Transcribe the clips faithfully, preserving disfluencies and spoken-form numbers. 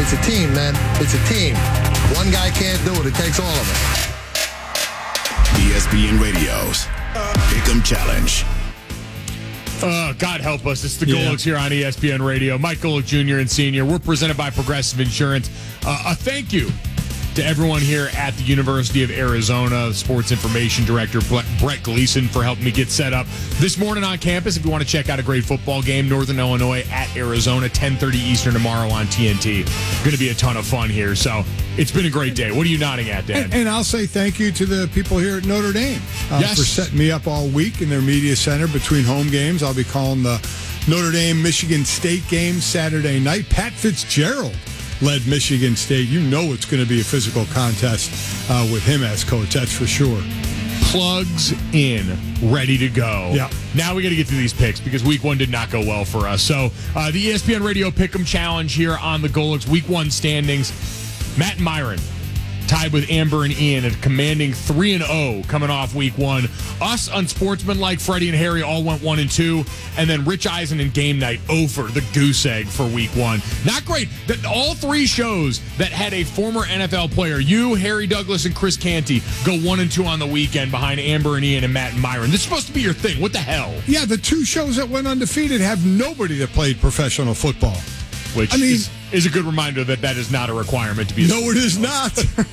It's a team, man. It's a team. One guy can't do it. It takes all of us. E S P N Radio's Pick'em Challenge. Uh, God help us. It's the Yeah. Golics here on E S P N Radio. Mike Golick Junior and Senior. We're presented by Progressive Insurance. Uh, a thank you to everyone here at the University of Arizona, Sports Information Director Brett Gleason for helping me get set up this morning on campus. If you want to check out a great football game, Northern Illinois at Arizona, ten thirty Eastern tomorrow on T N T. Going to be a ton of fun here. So it's been a great day. What are you nodding at, Dan? And, and I'll say thank you to the people here at Notre Dame uh, Yes. for setting me up all week in their media center between home games. I'll be calling the Notre Dame Michigan State game Saturday night. Pat Fitzgerald led Michigan State. You know it's going to be a physical contest uh, with him as coach. That's for sure. Plugs in, ready to go. Yeah. Now we got to get through these picks because week one did not go well for us. So uh, the E S P N Radio Pick'em Challenge here on the Golics. Week one standings. Matt and Myron tied with Amber and Ian at commanding three and oh coming off week one. Us unsportsmanlike, Freddie and Harry all went one and two, and then Rich Eisen and Game Night over the goose egg for week one. Not great. That all three shows that had a former N F L player, you, Harry Douglas, and Chris Canty, go one and two on the weekend behind Amber and Ian and Matt and Myron. This is supposed to be your thing. What the hell? Yeah, the two shows that went undefeated have nobody that played professional football. Which I mean, is, is a good reminder that that is not a requirement to be. A No, it is not.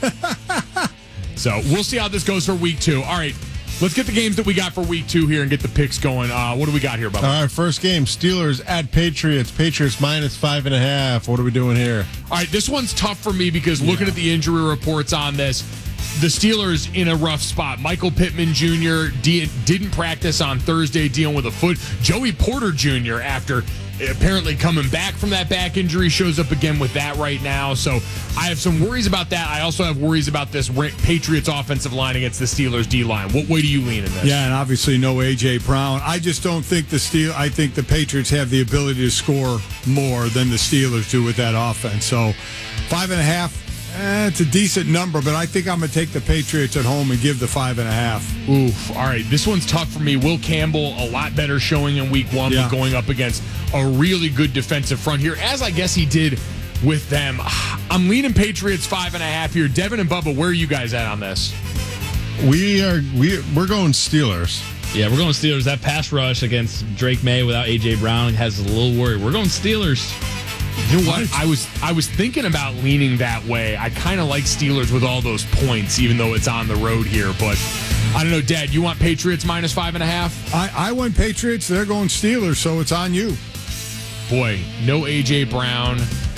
So we'll see how this goes for week two. All right, let's get the games that we got for week two here and get the picks going. Uh, what do we got here, Bubba? All right, first game, Steelers at Patriots. Patriots minus five and a half. What are we doing here? All right, this one's tough for me because looking at the injury reports on this, the Steelers in a rough spot. Michael Pittman Junior de- didn't practice on Thursday dealing with a foot. Joey Porter Junior, after apparently coming back from that back injury, shows up again with that right now. So I have some worries about that. I also have worries about this Patriots offensive line against the Steelers D-line. What way do you lean in this? Yeah, and obviously no A J. Brown. I just don't think the Steel. I think the Patriots have the ability to score more than the Steelers do with that offense. So five and a half. Eh, it's a decent number, but I think I'm going to take the Patriots at home and give the five and a half. Oof. All right. This one's tough for me. Will Campbell, a lot better showing in week one, Yeah. but going up against a really good defensive front here, as I guess he did with them. I'm leaning Patriots five and a half here. Devin and Bubba, where are you guys at on this? We are we we're going Steelers. Yeah, we're going Steelers. That pass rush against Drake May without A J. Brown has a little worry. We're going Steelers. You know what? I was I was thinking about leaning that way. I kind of like Steelers with all those points, even though it's on the road here. But I don't know, Dad. You want Patriots minus five and a half? I, I went Patriots. They're going Steelers, so it's on you. Boy, no A J. Brown.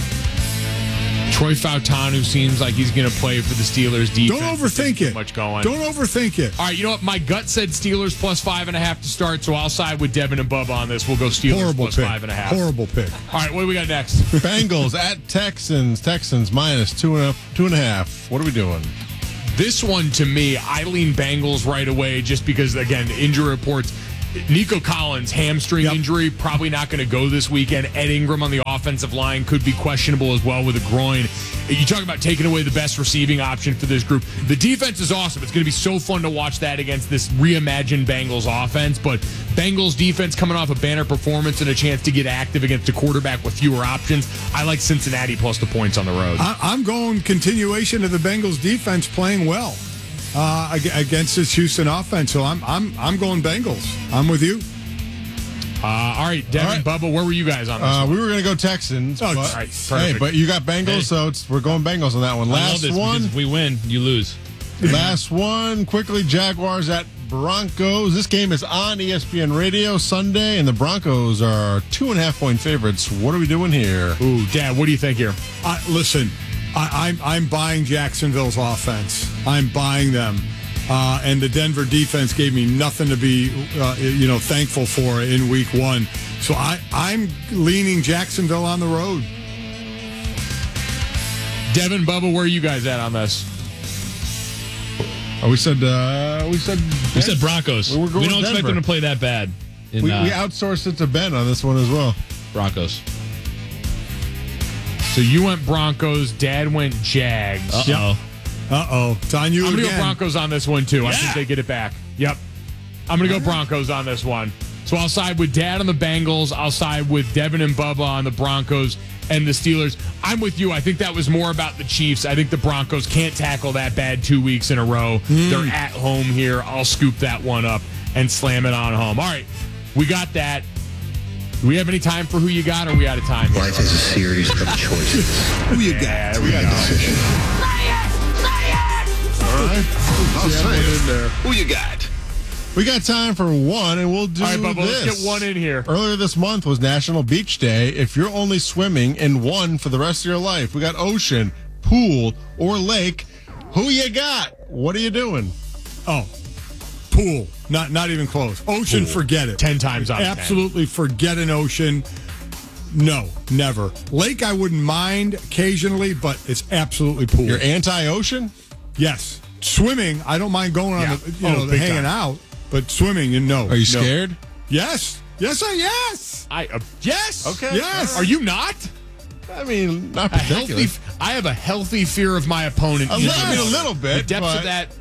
Troy Fautanu seems like he's going to play for the Steelers defense. Don't overthink Too it. Much going. Don't overthink it. All right, you know what? My gut said Steelers plus five and a half to start, so I'll side with Devin and Bubba on this. We'll go Steelers Horrible plus pick. five and a half. Horrible pick. All right, what do we got next? Bengals at Texans. Texans minus two and a two and a half. What are we doing? This one, to me, I lean Bengals right away just because, again, injury reports. Nico Collins, hamstring Yep. injury, probably not going to go this weekend. Ed Ingram on the offensive line could be questionable as well with a groin. You talk about taking away the best receiving option for this group. The defense is awesome. It's going to be so fun to watch that against this reimagined Bengals offense. But Bengals defense coming off a banner performance and a chance to get active against a quarterback with fewer options. I like Cincinnati plus the points on the road. I, I'm going continuation of the Bengals defense playing well uh, ag- against this Houston offense. So I'm I'm I'm going Bengals. I'm with you. Uh, all right, Devin, All right. Bubba, where were you guys on this Uh, one? we were going to go Texans. Oh, but, all right, hey, perfect. but you got Bengals, Hey. so it's, we're going Bengals on that one. I love Last this one. because if we win, you lose. Last one, quickly, Jaguars at Broncos. This game is on E S P N Radio Sunday, and the Broncos are two and a half point favorites. What are we doing here? Ooh, Dad, what do you think here? Uh, listen, I, I'm I'm buying Jacksonville's offense. I'm buying them, uh, and the Denver defense gave me nothing to be, uh, you know, thankful for in Week One. So I I'm leaning Jacksonville on the road. Devin, Bubba, where are you guys at on this? Oh, we said uh, we said We said Broncos. We're We going don't expect Denver. them to play that bad. In, We, uh, we outsourced it to Ben on this one as well. Broncos. So you went Broncos, Dad went Jags. Uh-oh. Uh oh, it's on you I'm going to again. go Broncos on this one, too. I Yeah. think they get it back. Yep. I'm going to go Broncos on this one. So I'll side with Dad on the Bengals. I'll side with Devin and Bubba on the Broncos. and the Steelers. I'm with you. I think that was more about the Chiefs. I think the Broncos can't tackle that bad two weeks in a row. Mm. They're at home here. I'll scoop that one up and slam it on home. All right, we got that. Do we have any time for who you got, or are we out of time here? Life is a series of choices. Who you got? Yeah, we got a decision. All right. I'll say it in there. Who you got? We got time for one, and we'll do All right, Bubba, this. let's get one in here. Earlier this month was National Beach Day. If you're only swimming in one for the rest of your life, we got ocean, pool, or lake. Who you got? What are you doing? Oh, pool. Not not even close. Ocean, Pool. forget it. Ten times out of ten. Absolutely forget an ocean. No, never. Lake, I wouldn't mind occasionally, but it's absolutely pool. You're anti-ocean? Yes. Swimming, I don't mind going Yeah. on the, you Oh, know, the big hanging time. out, but swimming, you know. Are you no. scared? Yes. Yes, I yes. I uh, yes. Okay. Yes. Are you not? I mean, not A healthy. particularly. I have a healthy fear of my opponent. A little, I mean, a little bit. The depths but of that.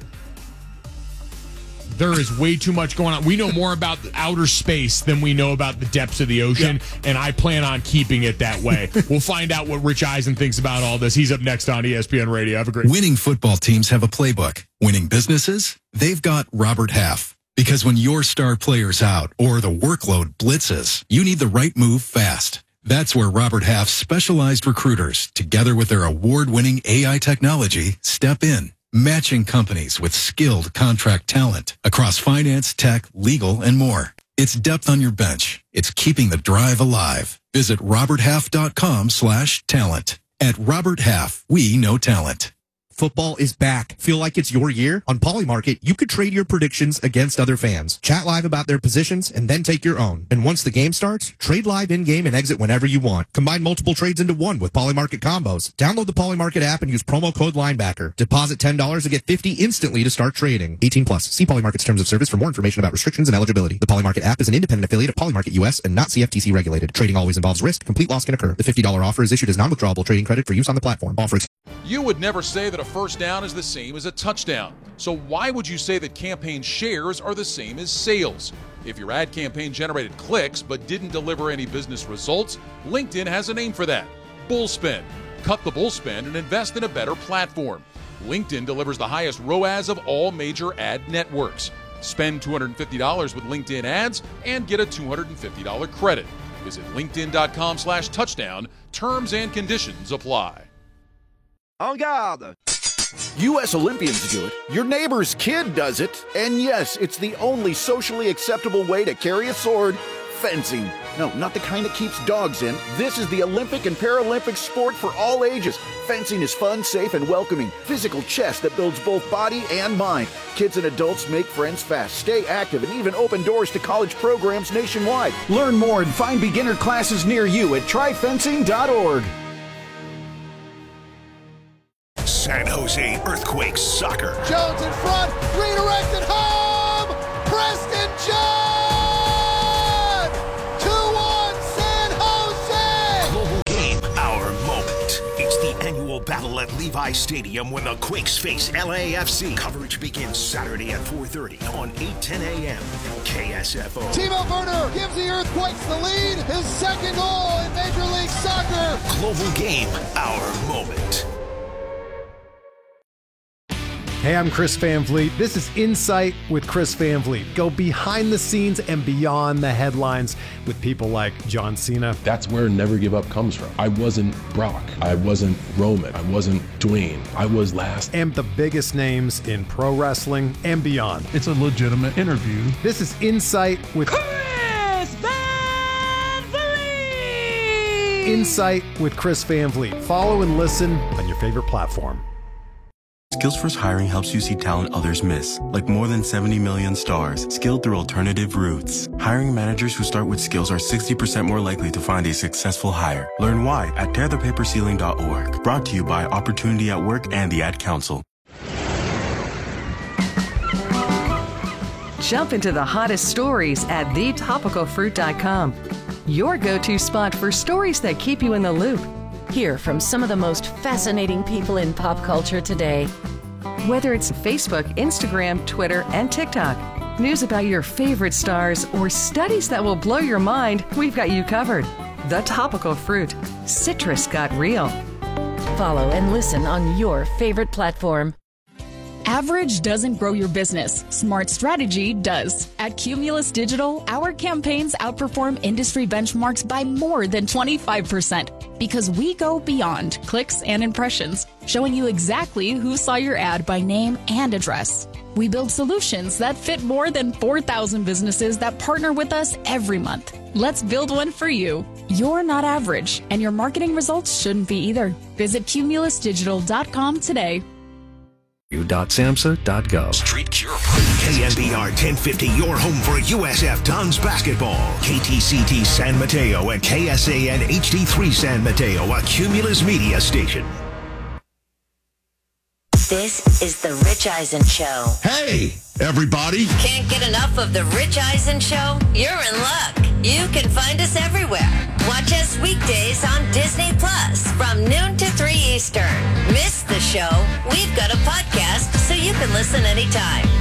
There is way too much going on. We know more about the outer space than we know about the depths of the ocean, Yeah. and I plan on keeping it that way. We'll find out what Rich Eisen thinks about all this. He's up next on E S P N Radio. Have a great Winning football teams have a playbook. Winning businesses, they've got Robert Half. Because when your star player's out or the workload blitzes, you need the right move fast. That's where Robert Half's specialized recruiters, together with their award-winning A I technology, step in. Matching companies with skilled contract talent across finance, tech, legal, and more. It's depth on your bench. It's keeping the drive alive. Visit roberthalf.com slash talent. At Robert Half, we know talent. Football is back. Feel like it's your year? On Polymarket, you could trade your predictions against other fans. Chat live about their positions and then take your own. And once the game starts, trade live in-game and exit whenever you want. Combine multiple trades into one with Polymarket combos. Download the Polymarket app and use promo code linebacker. Deposit ten dollars and get fifty dollars instantly to start trading. eighteen plus. See Polymarket's terms of service for more information about restrictions and eligibility. The Polymarket app is an independent affiliate of Polymarket U S and not C F T C regulated. Trading always involves risk. Complete loss can occur. The fifty dollars offer is issued as non-withdrawable trading credit for use on the platform. Offer ex- You would never say that a first down is the same as a touchdown. So why would you say that campaign shares are the same as sales? If your ad campaign generated clicks but didn't deliver any business results, LinkedIn has a name for that. Bullspend. Cut the bullspend and invest in a better platform. LinkedIn delivers the highest R O A S of all major ad networks. Spend two hundred fifty dollars with LinkedIn ads and get a two hundred fifty dollars credit. Visit linkedin.com slash touchdown. Terms and conditions apply. En garde! U S Olympians do it, your neighbor's kid does it, and yes, it's the only socially acceptable way to carry a sword, fencing. No, not the kind that keeps dogs in. This is the Olympic and Paralympic sport for all ages. Fencing is fun, safe, and welcoming. Physical chess that builds both body and mind. Kids and adults make friends fast, stay active, and even open doors to college programs nationwide. Learn more and find beginner classes near you at try fencing dot org. San Jose Earthquakes soccer. Jones in front, redirected home. Preston John. two one San Jose. Global game, our moment. It's the annual battle at Levi Stadium when the Quakes face L A F C. Coverage begins Saturday at four thirty on eight ten a.m. K S F O. Timo Werner gives the Earthquakes the lead. His second goal in Major League Soccer. Global game, our moment. Hey, I'm Chris Van Vliet. This is Insight with Chris Van Vliet. Go behind the scenes and beyond the headlines with people like John Cena. That's where Never Give Up comes from. I wasn't Brock. I wasn't Roman. I wasn't Dwayne. I was last. And the biggest names in pro wrestling and beyond. It's a legitimate interview. This is Insight with Chris Van Vliet. Insight with Chris Van Vliet. Follow and listen on your favorite platform. Skillsforce Hiring helps you see talent others miss, like more than seventy million stars, skilled through alternative routes. Hiring managers who start with skills are sixty percent more likely to find a successful hire. Learn why at tear the paper ceiling dot org. Brought to you by Opportunity at Work and the Ad Council. Jump into the hottest stories at the topical fruit dot com. Your go-to spot for stories that keep you in the loop. Hear from some of the most fascinating people in pop culture today. Whether it's Facebook, Instagram, Twitter, and TikTok, news about your favorite stars, or studies that will blow your mind, we've got you covered. The Topical Fruit. Citrus got real. Follow and listen on your favorite platform. Average doesn't grow your business. Smart strategy does. At Cumulus Digital, our campaigns outperform industry benchmarks by more than twenty-five percent because we go beyond clicks and impressions, showing you exactly who saw your ad by name and address. We build solutions that fit more than four thousand businesses that partner with us every month. Let's build one for you. You're not average, and your marketing results shouldn't be either. Visit cumulus digital dot com today. u dot samhsa dot gov. Street Cure. K N B R ten fifty, your home for U S F Dons basketball. K T C T San Mateo and K S A N H D three San Mateo, a Cumulus media station. This is the Rich Eisen Show. Hey, everybody. Can't get enough of the Rich Eisen Show? You're in luck. You can find us everywhere. Watch us weekdays on Disney Plus from noon to three Eastern. Miss the show? We've got a podcast so you can listen anytime.